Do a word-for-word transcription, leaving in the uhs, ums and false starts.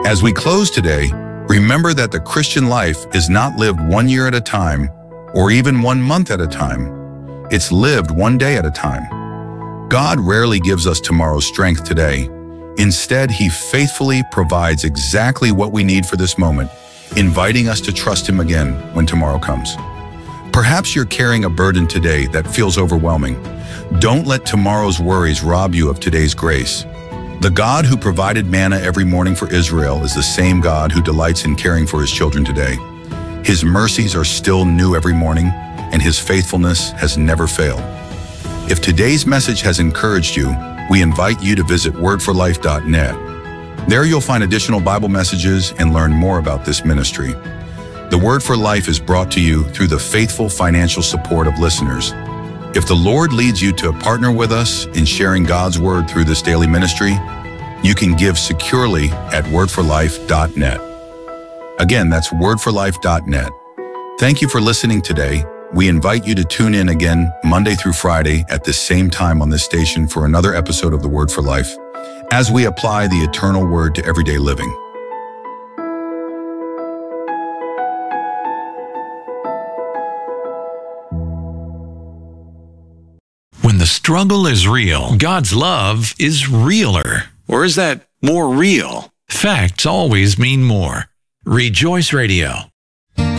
As we close today, remember that the Christian life is not lived one year at a time or even one month at a time. It's lived one day at a time. God rarely gives us tomorrow's strength today. Instead, He faithfully provides exactly what we need for this moment, inviting us to trust Him again when tomorrow comes. Perhaps you're carrying a burden today that feels overwhelming. Don't let tomorrow's worries rob you of today's grace. The God who provided manna every morning for Israel is the same God who delights in caring for His children today. His mercies are still new every morning, and His faithfulness has never failed. If today's message has encouraged you, we invite you to visit word for life dot net. There you'll find additional Bible messages and learn more about this ministry. The Word for Life is brought to you through the faithful financial support of listeners. If the Lord leads you to partner with us in sharing God's Word through this daily ministry, you can give securely at word for life dot net. Again, that's word for life dot net. Thank you for listening today. We invite you to tune in again Monday through Friday at the same time on this station for another episode of The Word for Life, as we apply the eternal Word to everyday living. When the struggle is real, God's love is realer. Or is that more real? Facts always mean more. Rejoice Radio,